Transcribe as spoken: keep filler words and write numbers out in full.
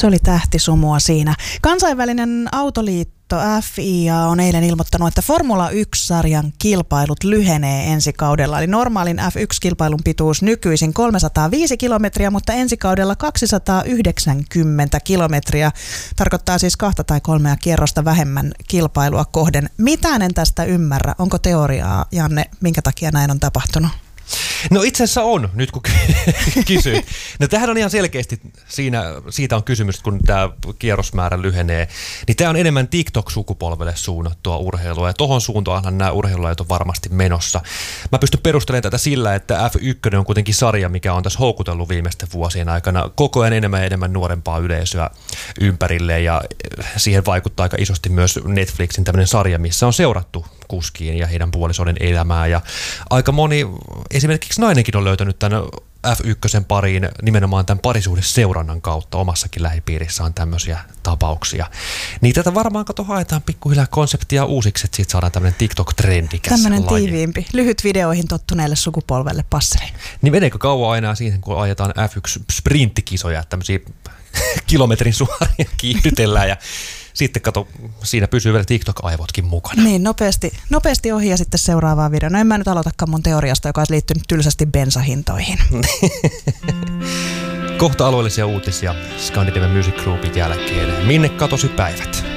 Se oli tähtisumua siinä. Kansainvälinen autoliitto F I A on eilen ilmoittanut, että Formula yksi-sarjan kilpailut lyhenee ensi kaudella. Eli normaalin F yksi-kilpailun pituus nykyisin kolmesataaviisi kilometriä, mutta ensi kaudella kaksisataayhdeksänkymmentä kilometriä. Tarkoittaa siis kahta tai kolmea kierrosta vähemmän kilpailua kohden. Mitään en tästä ymmärrä. Onko teoriaa, Janne, minkä takia näin on tapahtunut? No itse asiassa on, nyt kun kysyit. No tämähän on ihan selkeästi, siinä, siitä on kysymys, kun tämä kierrosmäärä lyhenee, niin tämä on enemmän TikTok-sukupolvelle suunnattua urheilua, ja tohon suuntaanhan nämä urheilulajit on varmasti menossa. Mä pystyn perustelemaan tätä sillä, että F yksi on kuitenkin sarja, mikä on tässä houkutellut viimeisten vuosien aikana koko ajan enemmän ja enemmän nuorempaa yleisöä ympärille, ja siihen vaikuttaa aika isosti myös Netflixin tämmöinen sarja, missä on seurattu kuskiin ja heidän puolisoiden elämää, ja aika moni, esimerkiksi nainenkin on löytänyt tämän F yksi pariin nimenomaan tämän parisuhdeseurannan kautta. Omassakin lähipiirissä on tämmöisiä tapauksia. Niin tätä varmaan kato haetaan pikkuhiljaa konseptia uusiksi, että siitä saadaan tämmöinen TikTok-trendikäs tämmöinen laji. tiiviimpi, lyhyt videoihin tottuneelle sukupolvelle passeli. Niin meneekö kauan enää siihen, kun ajetaan F yksi sprinttikisoja, tämmöisiä kilometrin suoria kiihdytellään ja sitten kato, siinä pysyy vielä TikTok-aivotkin mukana. Niin, nopeasti, nopeasti ohi ja sitten seuraavaan videoon. No en mä nyt aloitakaan mun teoriasta, joka olisi liittynyt tylsästi bensahintoihin. Kohta alueellisia uutisia Scandinavian Music Groupin jälkeen. Minne katosi päivät?